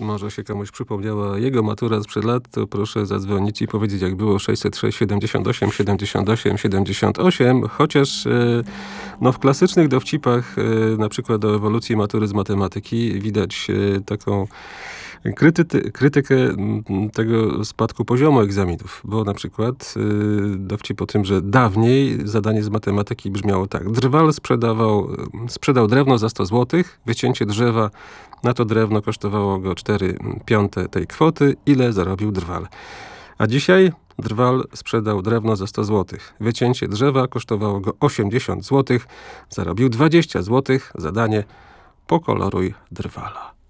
może się komuś przypomniała jego matura sprzed lat, to proszę zadzwonić i powiedzieć, jak było. 606 78 78 78. Chociaż w klasycznych dowcipach, na przykład o ewolucji matury z matematyki, widać taką krytykę tego spadku poziomu egzaminów. Bo na przykład dowcip o tym, że dawniej zadanie z matematyki brzmiało tak. Drwal sprzedał drewno za 100 zł, wycięcie drzewa na to drewno kosztowało go 4/5 tej kwoty. Ile zarobił drwal? A dzisiaj drwal sprzedał drewno za 100 zł. Wycięcie drzewa kosztowało go 80 zł. Zarobił 20 zł. Zadanie: pokoloruj drwala.